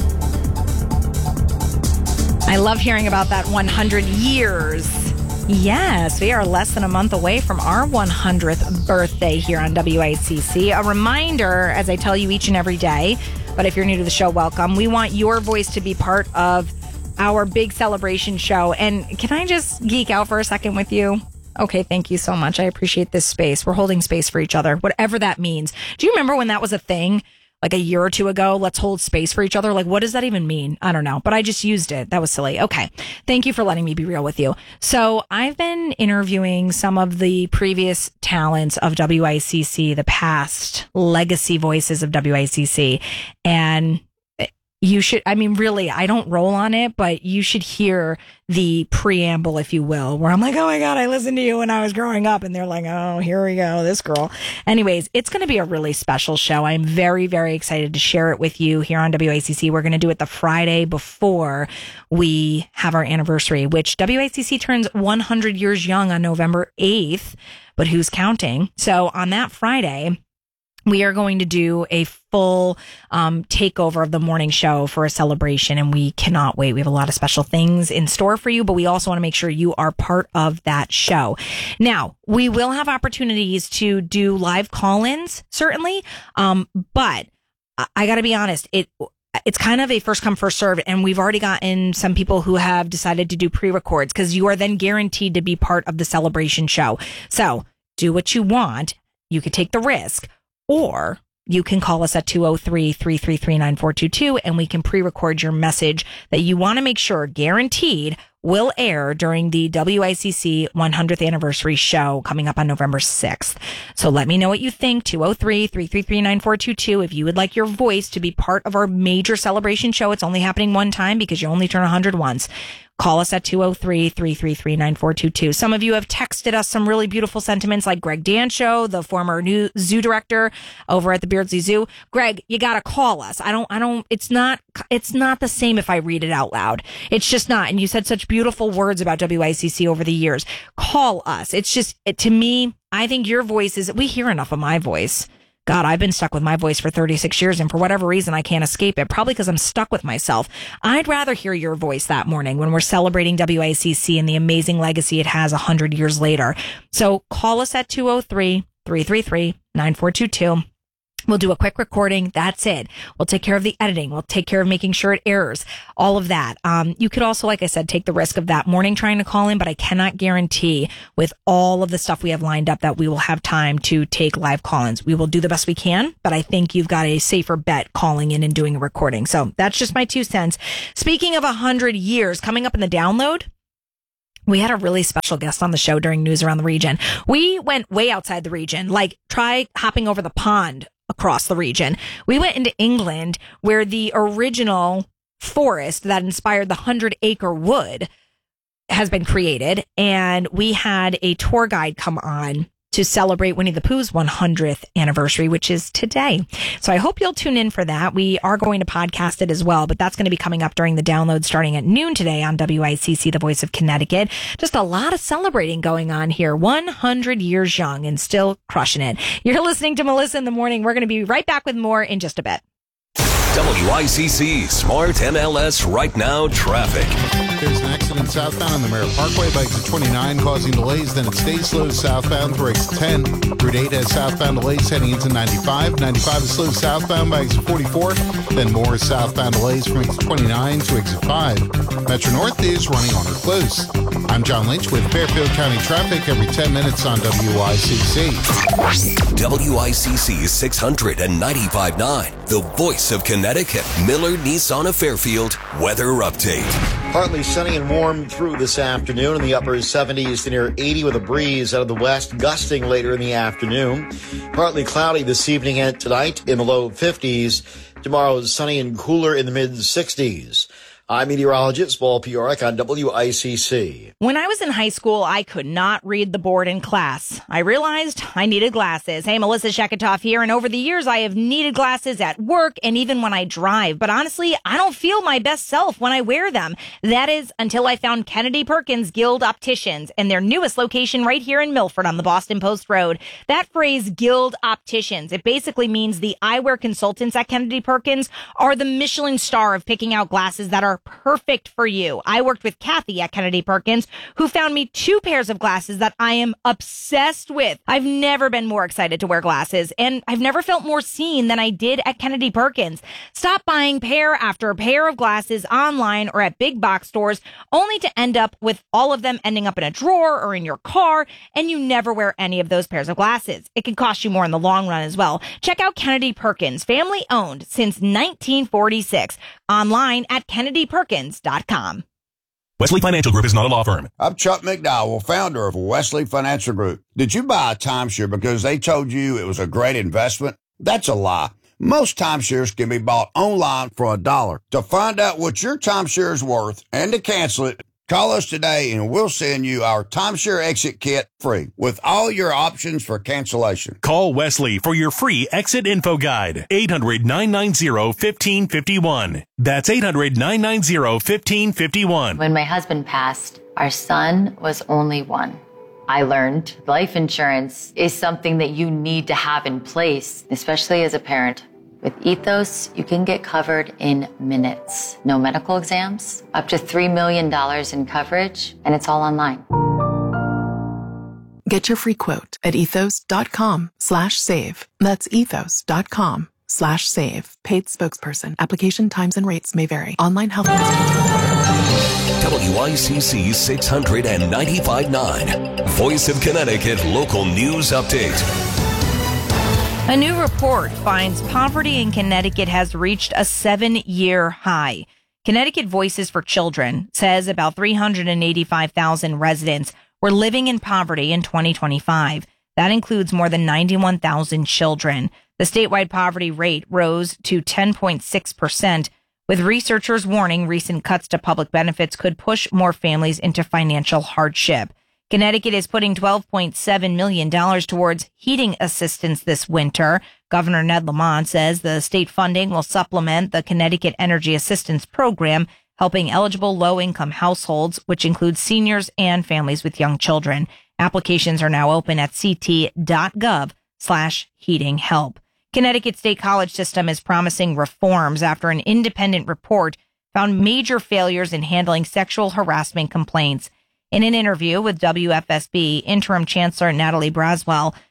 I love hearing about that 100 years. Yes, we are less than a month away from our 100th birthday here on WICC. A reminder, as I tell you each and every day, but if you're new to the show, welcome. We want your voice to be part of our big celebration show. And can I just geek out for a second with you? Okay, thank you so much. I appreciate this space. We're holding space for each other, whatever that means. Do you remember when that was a thing? Like a year or two ago, let's hold space for each other. Like, what does that even mean? I don't know, but I just used it. That was silly. Okay. Thank you for letting me be real with you. So I've been interviewing some of the previous talents of WICC, the past legacy voices of WICC. And you should, I mean, really, I don't roll on it, but you should hear the preamble, if you will, where I'm like, oh my God, I listened to you when I was growing up. And they're like, oh, here we go, this girl. Anyways, it's going to be a really special show. I'm very, very excited to share it with you here on WICC. We're going to do it the Friday before we have our anniversary, which WICC turns 100 years young on November 8th, but who's counting? So on that Friday, we are going to do a full takeover of the morning show for a celebration, and we cannot wait. We have a lot of special things in store for you, but we also want to make sure you are part of that show. Now, we will have opportunities to do live call-ins, certainly, but I got to be honest, it's kind of a first come, first served, and we've already gotten some people who have decided to do pre-records because you are then guaranteed to be part of the celebration show. So do what you want. You could take the risk. Or you can call us at 203-333-9422 and we can pre-record your message that you want to make sure guaranteed will air during the WICC 100th anniversary show coming up on November 6th. So let me know what you think. 203-333-9422. If you would like your voice to be part of our major celebration show, it's only happening one time because you only turn 100 once. Call us at 203-333-9422. Some of you have texted us some really beautiful sentiments like Greg Dancho, the former new zoo director over at the Beardsley Zoo. Greg, you got to call us. It's not the same if I read it out loud. It's just not. And you said such beautiful words about WICC over the years. Call us. It's just, to me, I think your voice we hear enough of my voice. God, I've been stuck with my voice for 36 years, and for whatever reason, I can't escape it. Probably because I'm stuck with myself. I'd rather hear your voice that morning when we're celebrating WICC and the amazing legacy it has 100 years later. So call us at 203 333-9422. We'll do a quick recording. That's it. We'll take care of the editing. We'll take care of making sure it airs. All of that. You could also, like I said, take the risk of that morning trying to call in, but I cannot guarantee with all of the stuff we have lined up that we will have time to take live call-ins. We will do the best we can, but I think you've got a safer bet calling in and doing a recording. So that's just my 2 cents. Speaking of 100 years, coming up in the download, we had a really special guest on the show during News Around the Region. We went way outside the region, like try hopping over the pond across the region. We went into England, where the original forest that inspired the 100-acre wood has been created. And we had a tour guide come on to celebrate Winnie the Pooh's 100th anniversary, which is today. So I hope you'll tune in for that. We are going to podcast it as well, but that's going to be coming up during the download starting at noon today on WICC, the voice of Connecticut. Just a lot of celebrating going on here. 100 years young and still crushing it. You're listening to Melissa in the Morning. We're going to be right back with more in just a bit. WICC Smart MLS Right Now traffic. There's an accident southbound on the Merritt Parkway by exit 29 causing delays. Then it stays slow southbound through exit 10. Route 8 has southbound delays heading into 95. 95 is slow southbound by exit 44. Then more southbound delays from exit 29 to exit 5. Metro North is running on or close. I'm John Lynch with Fairfield County traffic every 10 minutes on WICC. WICC 695.9, the voice of Connecticut. Miller Nissan of Fairfield weather update. Partly sunny and warm through this afternoon in the upper 70s to near 80 with a breeze out of the west, gusting later in the afternoon. Partly cloudy this evening and tonight in the low 50s. Tomorrow sunny and cooler in the mid 60s. I'm meteorologist Paul Piorek on WICC. When I was in high school, I could not read the board in class. I realized I needed glasses. Hey, Melissa Sheketoff here, and over the years, I have needed glasses at work and even when I drive. But honestly, I don't feel my best self when I wear them. That is until I found Kennedy Perkins Guild Opticians and their newest location right here in Milford on the Boston Post Road. That phrase, Guild Opticians, it basically means the eyewear consultants at Kennedy Perkins are the Michelin star of picking out glasses that are perfect for you. I worked with Kathy at Kennedy Perkins, who found me 2 pairs of glasses that I am obsessed with. I've never been more excited to wear glasses, and I've never felt more seen than I did at Kennedy Perkins. Stop buying pair after pair of glasses online or at big box stores, only to end up with all of them ending up in a drawer or in your car, and you never wear any of those pairs of glasses. It can cost you more in the long run as well. Check out Kennedy Perkins, family owned since 1946. Online at kennedyperkins.com. Wesley Financial Group is not a law firm. I'm Chuck McDowell, founder of Wesley Financial Group. Did you buy a timeshare because they told you it was a great investment? That's a lie. Most timeshares can be bought online for $1. To find out what your timeshare is worth and to cancel it, call us today and we'll send you our timeshare exit kit free with all your options for cancellation. Call Wesley for your free exit info guide. 800-990-1551. That's 800-990-1551. When my husband passed, our son was only 1. I learned life insurance is something that you need to have in place, especially as a parent. With Ethos, you can get covered in minutes. No medical exams, up to $3 million in coverage, and it's all online. Get your free quote at ethos.com/save. That's ethos.com/save. Paid spokesperson. Application times and rates may vary. Online health. WICC 695.9, Voice of Connecticut Local News Update. A new report finds poverty in Connecticut has reached a 7-year high. Connecticut Voices for Children says about 385,000 residents were living in poverty in 2025. That includes more than 91,000 children. The statewide poverty rate rose to 10.6%, with researchers warning recent cuts to public benefits could push more families into financial hardship. Connecticut is putting $12.7 million towards heating assistance this winter. Governor Ned Lamont says the state funding will supplement the Connecticut Energy Assistance Program, helping eligible low-income households, which includes seniors and families with young children. Applications are now open at ct.gov/heating help. Connecticut State College System is promising reforms after an independent report found major failures in handling sexual harassment complaints. In an interview with WFSB, Interim Chancellor Natalie Braswell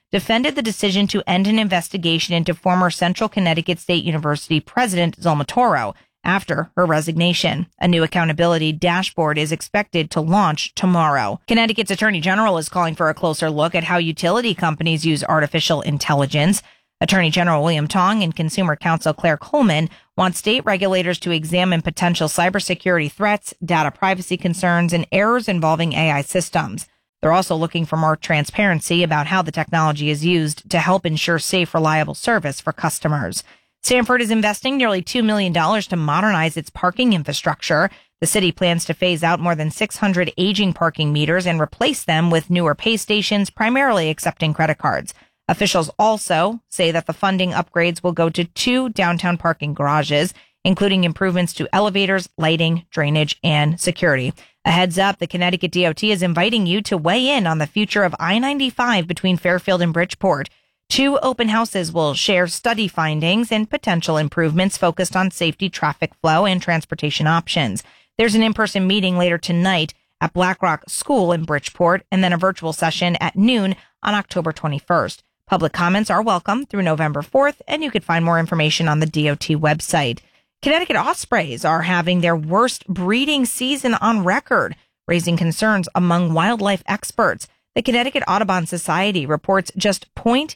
defended the decision to end an investigation into former Central Connecticut State University President Zulma Toro after her resignation. A new accountability dashboard is expected to launch tomorrow. Connecticut's Attorney General is calling for a closer look at how utility companies use artificial intelligence. Attorney General William Tong and Consumer Counsel Claire Coleman want state regulators to examine potential cybersecurity threats, data privacy concerns, and errors involving AI systems. They're also looking for more transparency about how the technology is used to help ensure safe, reliable service for customers. Stamford is investing nearly $2 million to modernize its parking infrastructure. The city plans to phase out more than 600 aging parking meters and replace them with newer pay stations, primarily accepting credit cards. Officials also say that the funding upgrades will go to 2 downtown parking garages, including improvements to elevators, lighting, drainage, and security. A heads up, the Connecticut DOT is inviting you to weigh in on the future of I-95 between Fairfield and Bridgeport. 2 open houses will share study findings and potential improvements focused on safety, traffic flow, and transportation options. There's an in-person meeting later tonight at Blackrock School in Bridgeport, and then a virtual session at noon on October 21st. Public comments are welcome through November 4th, and you can find more information on the DOT website. Connecticut ospreys are having their worst breeding season on record, raising concerns among wildlife experts. The Connecticut Audubon Society reports just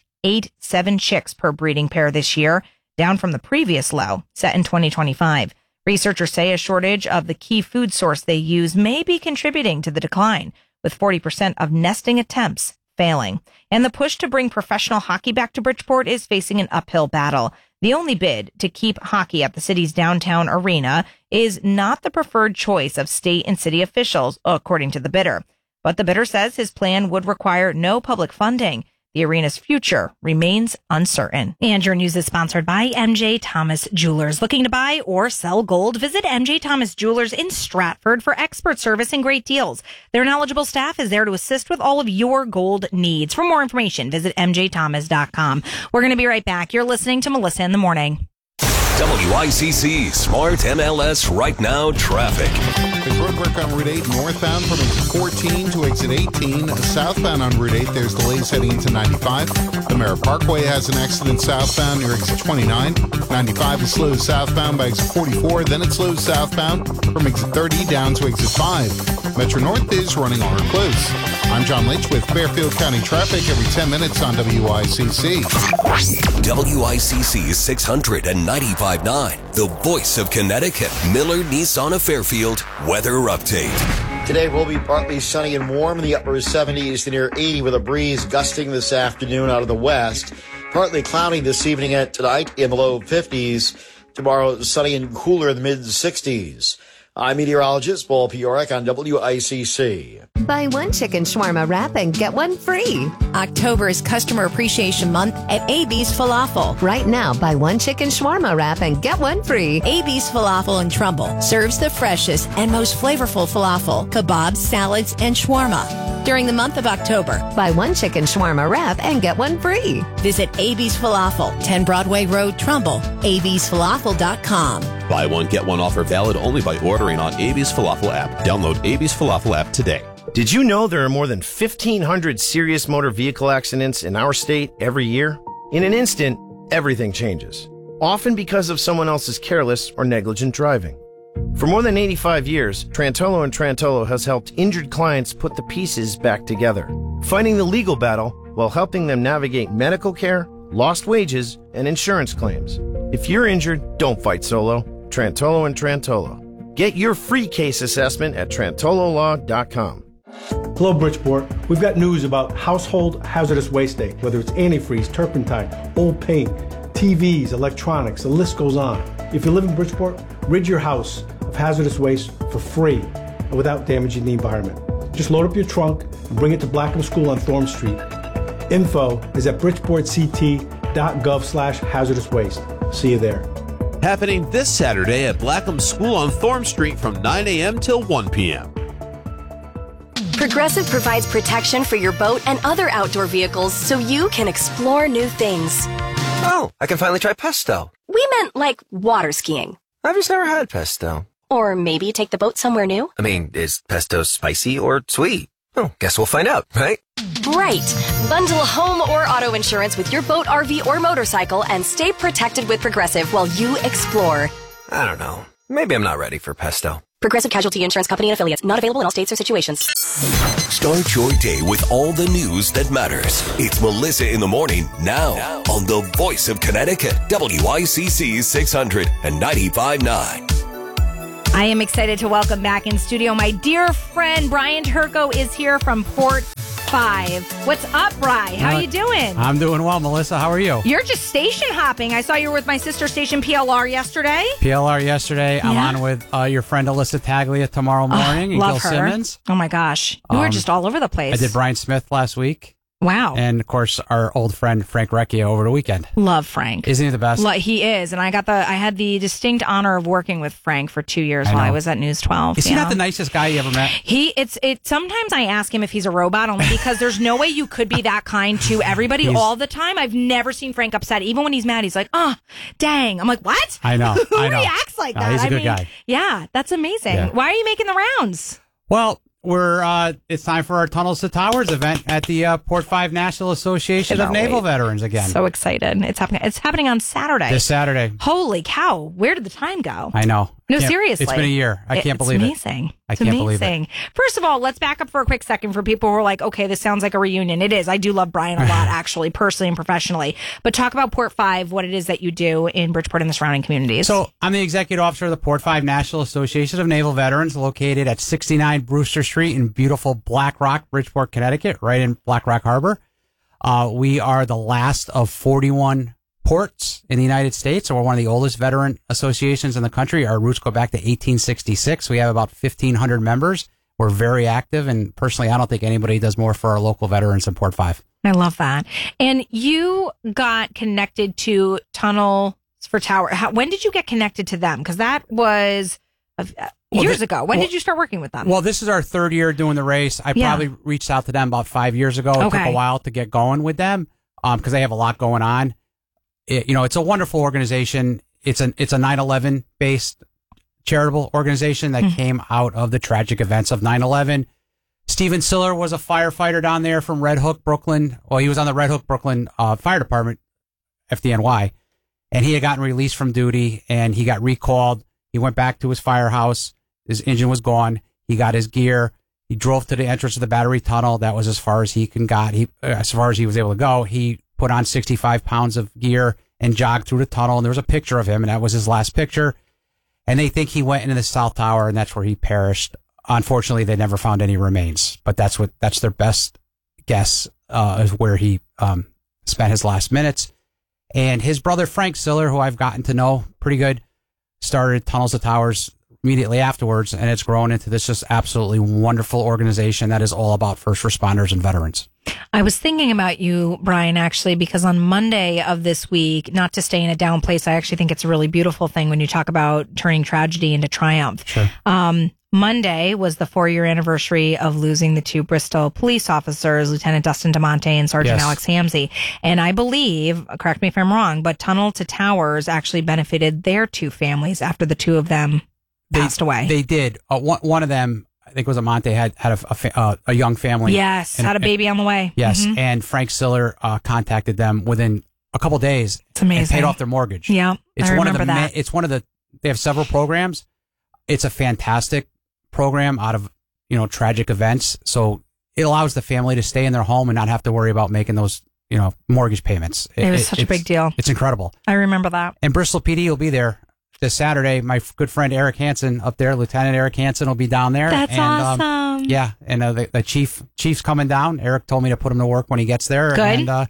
0.87 chicks per breeding pair this year, down from the previous low, set in 2025. Researchers say a shortage of the key food source they use may be contributing to the decline, with 40% of nesting attempts failing. And the push to bring professional hockey back to Bridgeport is facing an uphill battle. The only bid to keep hockey at the city's downtown arena is not the preferred choice of state and city officials, according to the bidder. But the bidder says his plan would require no public funding. The arena's future remains uncertain. And your news is sponsored by MJ Thomas Jewelers. Looking to buy or sell gold? Visit MJ Thomas Jewelers in Stratford for expert service and great deals. Their knowledgeable staff is there to assist with all of your gold needs. For more information, visit mjthomas.com. We're going to be right back. You're listening to Melissa in the Morning. WICC Smart MLS Right Now Traffic. There's road work on Route 8 northbound from exit 14 to exit 18. Southbound on Route 8, there's delays heading into 95. The Merritt Parkway has an accident southbound near exit 29. 95 is slow southbound by exit 44. Then it slows southbound from exit 30 down to exit 5. Metro North is running on or close. I'm John Lynch with Fairfield County traffic every 10 minutes on WICC. WICC 695.9, the voice of Connecticut. Miller Nissan of Fairfield weather update. Today will be partly sunny and warm in the upper 70s to near 80 with a breeze gusting this afternoon out of the west. Partly cloudy this evening and tonight in the low 50s. Tomorrow sunny and cooler in the mid 60s. I'm meteorologist Paul Piorek on WICC. Buy one chicken shawarma wrap and get one free. October is Customer Appreciation Month at AB's Falafel. Right now, buy one chicken shawarma wrap and get one free. AB's Falafel in Trumbull serves the freshest and most flavorful falafel, kebabs, salads, and shawarma. During the month of October, buy one chicken shawarma wrap and get one free. Visit AB's Falafel, 10 Broadway Road, Trumbull, absfalafel.com. Buy one, get one offer valid only by ordering on AB's Falafel app. Download AB's Falafel app today. Did you know there are more than 1,500 serious motor vehicle accidents in our state every year? In an instant, everything changes. Often because of someone else's careless or negligent driving. For more than 85 years, Trantolo & Trantolo has helped injured clients put the pieces back together, fighting the legal battle while helping them navigate medical care, lost wages, and insurance claims. If you're injured, don't fight solo. Trantolo & Trantolo. Get your free case assessment at trantololaw.com. Hello, Bridgeport. We've got news about Household Hazardous Waste Day, whether it's antifreeze, turpentine, old paint, TVs, electronics, the list goes on. If you live in Bridgeport, rid your house of hazardous waste for free and without damaging the environment. Just load up your trunk and bring it to Blackham School on Thorne Street. Info is at bridgeportct.gov/hazardous waste. See you there. Happening this Saturday at Blackham School on Thorne Street from 9 a.m. till 1 p.m. Progressive provides protection for your boat and other outdoor vehicles so you can explore new things. Oh, I can finally try pesto. We meant like water skiing. I've just never had pesto. Or maybe take the boat somewhere new. I mean, is pesto spicy or sweet? Oh, guess we'll find out, right? bright. Bundle home or auto insurance with your boat, RV, or motorcycle and stay protected with Progressive while you explore. I don't know. Maybe I'm not ready for pesto. Progressive Casualty Insurance Company and Affiliates. Not available in all states or situations. Start your day with all the news that matters. It's Melissa in the Morning now on the Voice of Connecticut, WICC 600 and 95.9. I am excited to welcome back in studio my dear friend Brian Turco is here from Port 5. What's up, Bri? How you doing? I'm doing well, Melissa. How are you? You're just station hopping. I saw you were with my sister station PLR yesterday. PLR yesterday. I'm on with your friend Alyssa Taglia tomorrow morning and love Gil her. Simmons. Oh my gosh. You were just all over the place. I did Brian Smith last week. Wow. And of course, our old friend Frank Recchia over the weekend. Love Frank. Isn't he the best? He is. And I had the distinct honor of working with Frank for 2 years while I was at News 12. Is he not the nicest guy you ever met? Sometimes I ask him if he's a robot only because there's no way you could be that kind to everybody all the time. I've never seen Frank upset. Even when he's mad, he's like, oh, dang. I'm like, what? I know. Who I know. reacts like that? He's a good guy. Yeah, that's amazing. Yeah. Why are you making the rounds? Well, it's time for our Tunnels to Towers event at the Port 5 National Association of Naval Veterans again. So excited. It's happening on Saturday. This Saturday. Holy cow. Where did the time go? I know. No, seriously. It's been a year. I can't believe It's amazing. it. I can't believe it. First of all, let's back up for a quick second for people who are like, okay, this sounds like a reunion. It is. I do love Brian a lot, actually, personally and professionally. But talk about Port 5, what it is that you do in Bridgeport and the surrounding communities. So I'm the executive officer of the Port 5 National Association of Naval Veterans, located at 69 Brewster Street in beautiful Black Rock, Bridgeport, Connecticut, right in Black Rock Harbor. We are the last of 41 ports in the United States. So we're one of the oldest veteran associations in the country. Our roots go back to 1866. We have about 1,500 members. We're very active. And personally, I don't think anybody does more for our local veterans than Port 5. I love that. And you got connected to Tunnels for Tower. When did you get connected to them? Because that was years ago. When did you start working with them? Well, this is our third year doing the race. I probably reached out to them about 5 years ago. It took a while to get going with them because they have a lot going on. It's a wonderful organization. It's a 9/11 based charitable organization that came out of the tragic events of 9/11. Stephen Siller was a firefighter down there from Red Hook, Brooklyn. Well, he was on the Red Hook, Brooklyn Fire Department, FDNY, and he had gotten released from duty and he got recalled. He went back to his firehouse. His engine was gone. He got his gear. He drove to the entrance of the Battery Tunnel. That was as far as he as far as he was able to go. He put on 65 pounds of gear and jogged through the tunnel. And there was a picture of him, and that was his last picture. And they think he went into the South Tower, and that's where he perished. Unfortunately, they never found any remains, but that's their best guess is where he spent his last minutes. And his brother, Frank Siller, who I've gotten to know pretty good, started Tunnels to Towers immediately afterwards, and it's grown into this just absolutely wonderful organization that is all about first responders and veterans. I was thinking about you, Brian, actually, because on Monday of this week, not to stay in a down place, I actually think it's a really beautiful thing when you talk about turning tragedy into triumph. Sure. Monday was the 4-year anniversary of losing the 2 Bristol police officers, Lieutenant Dustin DeMonte and Sergeant Alex Hamzy. And I believe, correct me if I'm wrong, but Tunnel to Towers actually benefited their 2 families after the 2 of them passed away. They did. One of them, I think it was Amante, had a young family. Yes, had a baby on the way. Yes, and Frank Siller contacted them within a couple days. It's amazing. And paid off their mortgage. Yeah, it's I one remember of the. that. It's one of the. They have several programs. It's a fantastic program out of tragic events. So it allows the family to stay in their home and not have to worry about making those mortgage payments. It was such a big deal. It's incredible. I remember that. And Bristol PD will be there this Saturday. My good friend Eric Hansen up there, Lieutenant Eric Hansen, will be down there. That's awesome. Yeah, and the chief's coming down. Eric told me to put him to work when he gets there. Good. And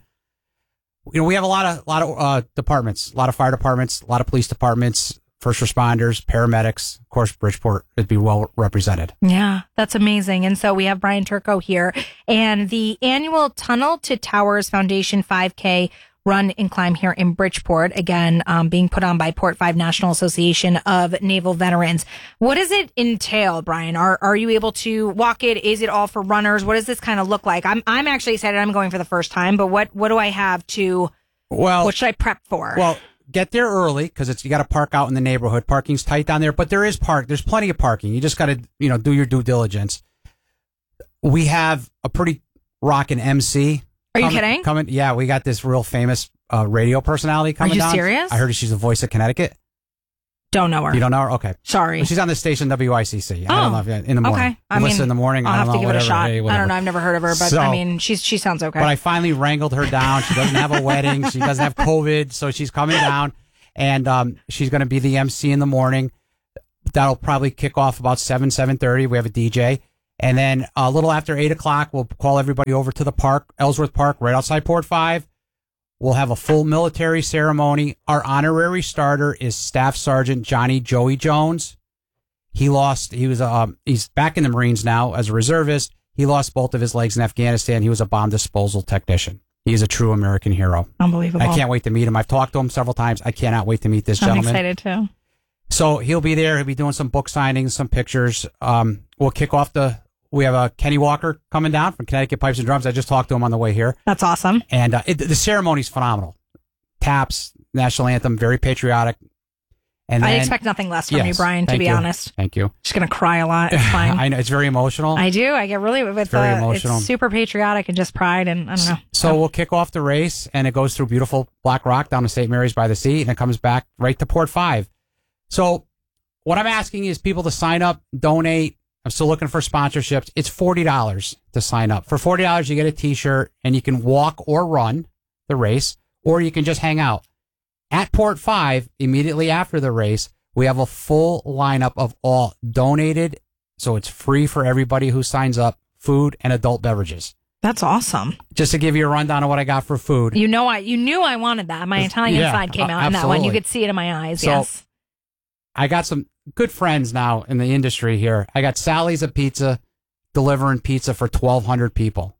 we have a lot of departments, a lot of fire departments, a lot of police departments, first responders, paramedics. Of course, Bridgeport would be well represented. Yeah, that's amazing. And so we have Brian Turco here, and the annual Tunnel to Towers Foundation 5K run and climb here in Bridgeport, again, being put on by Port 5 National Association of Naval Veterans. What does it entail, Brian? Are you able to walk it? Is it all for runners? What does this kind of look like? I'm actually excited. I'm going for the first time, but what do I have to, what should I prep for? Well, get there early because you got to park out in the neighborhood. Parking's tight down there, but there's plenty of parking. You just got to, do your due diligence. We have a pretty rockin' MC. Are you kidding? Coming, yeah, we got this real famous radio personality coming down. Are you serious? I heard she's the voice of Connecticut. Don't know her. You don't know her? Okay. Sorry. Well, she's on the station WICC. I don't know if in the morning. Okay. I mean, listen in the morning. I'll I have don't to know, give it a shot. Hey, I don't know. I've never heard of her, but I mean, she sounds okay. But I finally wrangled her down. She doesn't have a wedding. She doesn't have COVID, so she's coming down, and she's going to be the MC in the morning. That'll probably kick off about 7:30. We have a DJ. And then a little after 8 o'clock, we'll call everybody over to the park, Ellsworth Park, right outside Port 5. We'll have a full military ceremony. Our honorary starter is Staff Sergeant Johnny Joey Jones. He's back in the Marines now as a reservist. He lost both of his legs in Afghanistan. He was a bomb disposal technician. He is a true American hero. Unbelievable. I can't wait to meet him. I've talked to him several times. I cannot wait to meet this gentleman. I'm excited too. So he'll be there. He'll be doing some book signings, some pictures. We'll kick off we have Kenny Walker coming down from Connecticut Pipes and Drums. I just talked to him on the way here. That's awesome. And the ceremony's phenomenal. Taps, national anthem, very patriotic. And I then, expect nothing less from you, Brian, to be honest. Thank you. Just going to cry a lot. It's fine. I know. It's very emotional. I do. I get really with very emotional. It's super patriotic and just pride, and I don't know. So we'll kick off the race, and it goes through beautiful Black Rock down to St. Mary's by the Sea, and it comes back right to Port 5. So what I'm asking is people to sign up, donate. I'm still looking for sponsorships. It's $40 to sign up. For $40, you get a T-shirt, and you can walk or run the race, or you can just hang out. At Port 5, immediately after the race, we have a full lineup of all donated, so it's free for everybody who signs up, food and adult beverages. That's awesome. Just to give you a rundown of what I got for food. You knew I wanted that. My Italian side came out in that one. You could see it in my eyes, yes. I got some good friends now in the industry here. I got Sally's of Pizza delivering pizza for 1,200 people.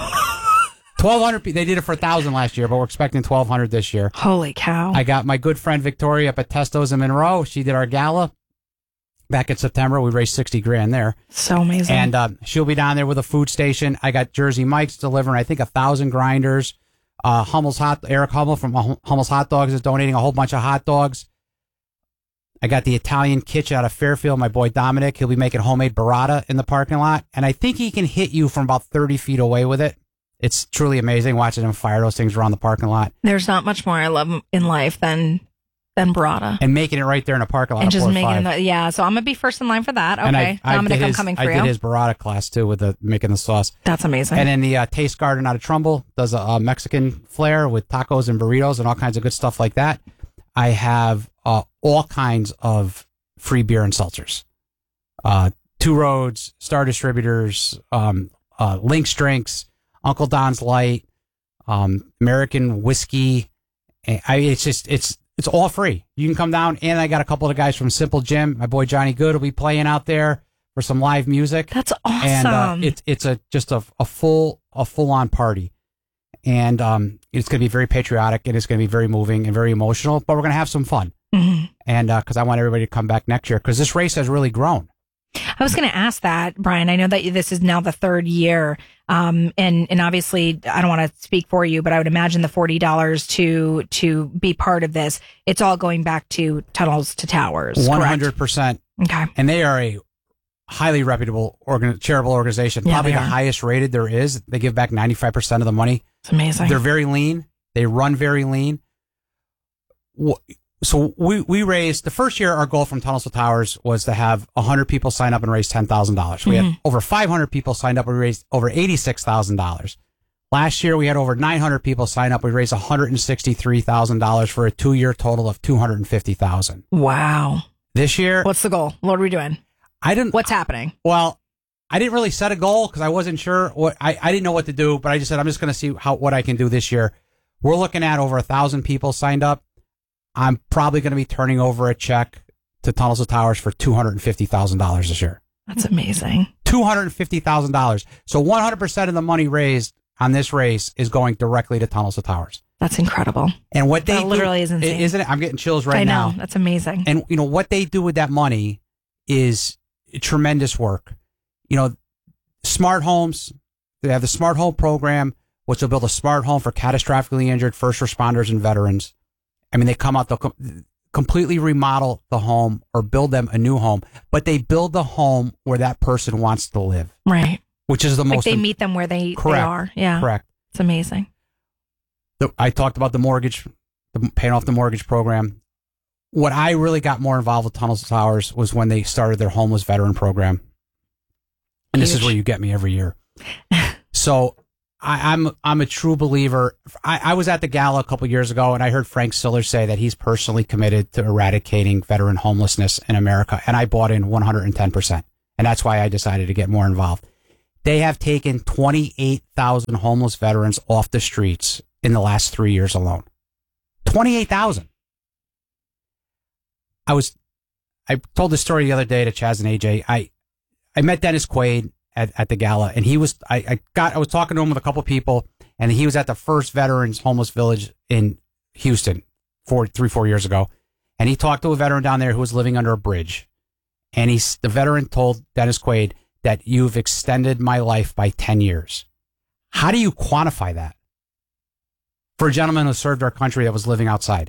1,200 people. They did it for 1,000 last year, but we're expecting 1,200 this year. Holy cow. I got my good friend Victoria up at Testo's in Monroe. She did our gala back in September. We raised $60,000 there. So amazing. And she'll be down there with a food station. I got Jersey Mike's delivering, I think, 1,000 grinders. Eric Hummel from Hummel's Hot Dogs is donating a whole bunch of hot dogs. I got the Italian Kitchen out of Fairfield, my boy Dominic. He'll be making homemade burrata in the parking lot. And I think he can hit you from about 30 feet away with it. It's truly amazing watching him fire those things around the parking lot. There's not much more I love in life than burrata. And making it right there in a parking lot. And just making it, yeah. So I'm going to be first in line for that. Okay. Dominic, I'm coming for you. I did his burrata class too with making the sauce. That's amazing. And then the Taste Garden out of Trumbull does a Mexican flair with tacos and burritos and all kinds of good stuff like that. I have all kinds of free beer and seltzers. Two Roads, Star Distributors, Lynx Drinks, Uncle Don's Light, American Whiskey. It's all free. You can come down, and I got a couple of guys from Simple Jim. My boy Johnny Good will be playing out there for some live music. That's awesome. And it's a full on party. And it's going to be very patriotic, and it's going to be very moving and very emotional, but we're going to have some fun. Mm-hmm. And because I want everybody to come back next year, because this race has really grown. I was going to ask that, Brian. I know that this is now the third year, and obviously I don't want to speak for you, but I would imagine the $40 to be part of this, it's all going back to Tunnels to Towers. 100%. Okay. And they are a highly reputable charitable organization, probably the highest rated there is. They give back 95% of the money. It's amazing. They're very lean. They run very lean. So we raised, the first year, our goal from Tunnels to Towers was to have 100 people sign up and raise $10,000. We had over 500 people signed up and raised over $86,000. Last year, we had over 900 people sign up. We raised $163,000 for a 2-year total of $250,000. Wow. This year. What's the goal? What are we doing? What's happening? Well, I didn't really set a goal because I wasn't sure I didn't know what to do, but I just said, I'm just going to see what I can do this year. We're looking at over 1,000 people signed up. I'm probably going to be turning over a check to Tunnels to Towers for $250,000 this year. That's amazing. $250,000. So 100% of the money raised on this race is going directly to Tunnels to Towers. That's incredible. And what they literally is insane. Isn't it? I'm getting chills right now. I know. That's amazing. And what they do with that money is tremendous work. Smart homes. They have the Smart Home program, which will build a smart home for catastrophically injured first responders and veterans. I mean, they come out, they'll completely remodel the home or build them a new home, but they build the home where that person wants to live. Right. which is the most. They meet them where they are. Yeah. Correct. It's amazing. I talked about the mortgage, paying off the mortgage program. What I really got more involved with Tunnels to Towers was when they started their homeless veteran program. And this is where you get me every year. So I'm a true believer. I was at the gala a couple years ago, and I heard Frank Siller say that he's personally committed to eradicating veteran homelessness in America. And I bought in 110%. And that's why I decided to get more involved. They have taken 28,000 homeless veterans off the streets in the last 3 years alone. 28,000. I told this story the other day to Chaz and AJ. I met Dennis Quaid at the gala, and I was talking to him with a couple people, and he was at the first veterans homeless village in Houston 4 years ago. And he talked to a veteran down there who was living under a bridge. And the veteran told Dennis Quaid that you've extended my life by 10 years. How do you quantify that for a gentleman who served our country that was living outside?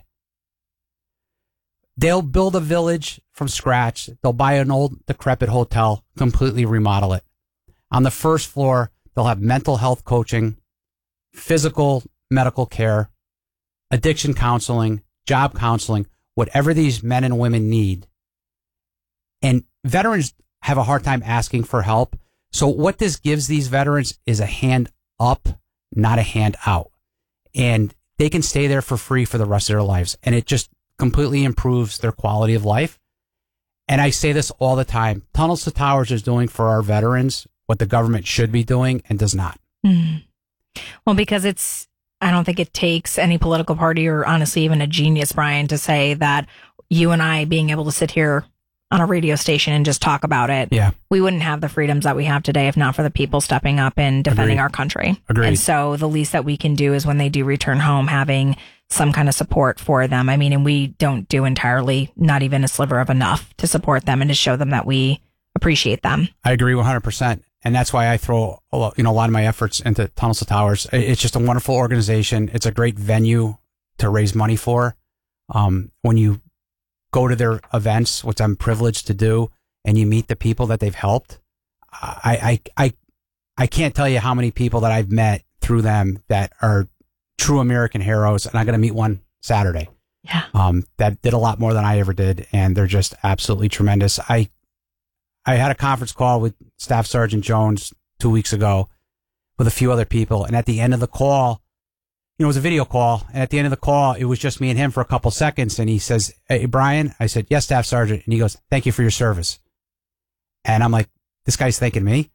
They'll build a village from scratch. They'll buy an old decrepit hotel, completely remodel it. On the first floor, they'll have mental health coaching, physical medical care, addiction counseling, job counseling, whatever these men and women need. And veterans have a hard time asking for help. So what this gives these veterans is a hand up, not a hand out. And they can stay there for free for the rest of their lives. And it just completely improves their quality of life. And I say this all the time. Tunnels to Towers is doing for our veterans what the government should be doing and does not. Mm. Well, because I don't think it takes any political party or honestly even a genius, Brian, to say that you and I being able to sit here on a radio station and just talk about it. Yeah. We wouldn't have the freedoms that we have today if not for the people stepping up and defending our country. Agreed. And so the least that we can do is when they do return home, having some kind of support for them. I mean, and we don't do entirely, not even a sliver of enough to support them and to show them that we appreciate them. I agree 100%. And that's why I throw a lot of my efforts into Tunnels to Towers. It's just a wonderful organization. It's a great venue to raise money for. When you go to their events, which I'm privileged to do, and you meet the people that they've helped, I can't tell you how many people that I've met through them that are true American heroes, and I'm going to meet one Saturday. Yeah. That did a lot more than I ever did, and they're just absolutely tremendous. I had a conference call with Staff Sergeant Jones 2 weeks ago with a few other people, and at the end of the call, it was a video call, and at the end of the call, it was just me and him for a couple seconds, and he says, "Hey, Brian," I said, "Yes, Staff Sergeant," and he goes, "Thank you for your service." And I'm like, this guy's thanking me?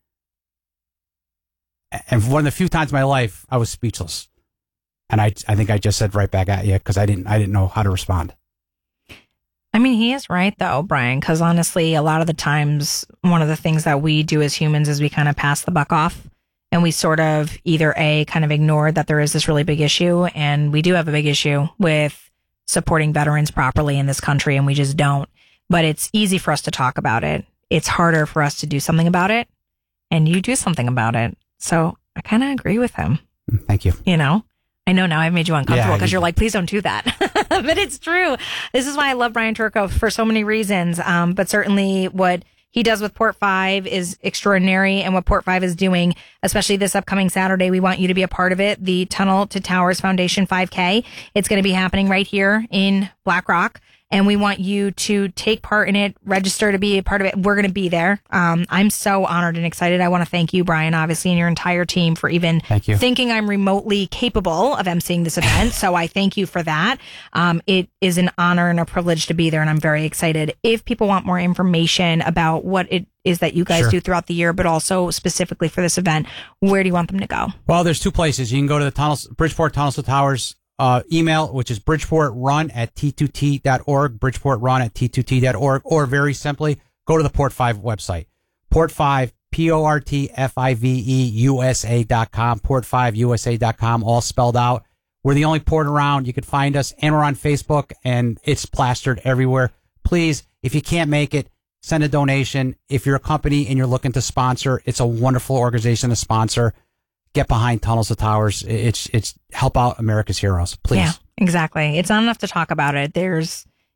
And one of the few times in my life, I was speechless. And I think I just said right back at you because I didn't know how to respond. I mean, he is right, though, Brian, because honestly, a lot of the times, one of the things that we do as humans is we kind of pass the buck off and we sort of either kind of ignore that there is this really big issue. And we do have a big issue with supporting veterans properly in this country, and we just don't. But it's easy for us to talk about it. It's harder for us to do something about it. And you do something about it. So I kind of agree with him. Thank you. I know now I've made you uncomfortable because you're like, please don't do that. But it's true. This is why I love Brian Turco for so many reasons. But certainly what he does with Port 5 is extraordinary. And what Port 5 is doing, especially this upcoming Saturday, we want you to be a part of it. The Tunnel to Towers Foundation 5K. It's going to be happening right here in Black Rock. And we want you to take part in it, register to be a part of it. We're going to be there. I'm so honored and excited. I want to thank you, Brian, obviously, and your entire team for even thinking I'm remotely capable of emceeing this event. So I thank you for that. It is an honor and a privilege to be there, and I'm very excited. If people want more information about what it is that you guys do throughout the year, but also specifically for this event, where do you want them to go? Well, there's two places. You can go to the Bridgeport Tunnels to Towers email, which is bridgeportrun@t2t.org, bridgeportrun@t2t.org, or very simply, go to the Port 5 website. Port 5, PORTFIVE USA.com, port5usa.com, all spelled out. We're the only port around. You can find us, and we're on Facebook, and it's plastered everywhere. Please, if you can't make it, send a donation. If you're a company and you're looking to sponsor, it's a wonderful organization to sponsor. Get behind Tunnels to Towers. It's help out America's heroes, please. Yeah, exactly. It's not enough to talk about it. There's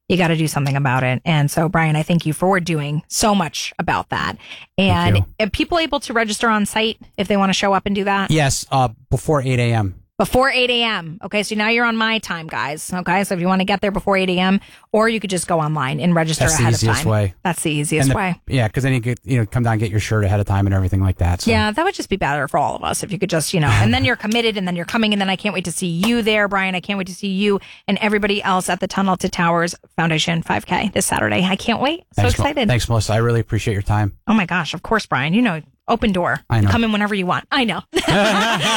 You got to do something about it. And so, Brian, I thank you for doing so much about that. And are people able to register on site if they want to show up and do that? Yes, before 8 a.m. Before 8 a.m. Okay, so now you're on my time, guys. Okay, so if you want to get there before 8 a.m., or you could just go online and register ahead of time. That's the easiest way. That's the easiest way. Yeah, because then you could come down and get your shirt ahead of time and everything like that. So. Yeah, that would just be better for all of us if you could just, and then you're committed and then you're coming and then I can't wait to see you there, Brian. I can't wait to see you and everybody else at the Tunnel to Towers Foundation 5K this Saturday. I can't wait. So excited. Thanks, Melissa. I really appreciate your time. Oh my gosh, of course, Brian. Open door. I know. Come in whenever you want. I know.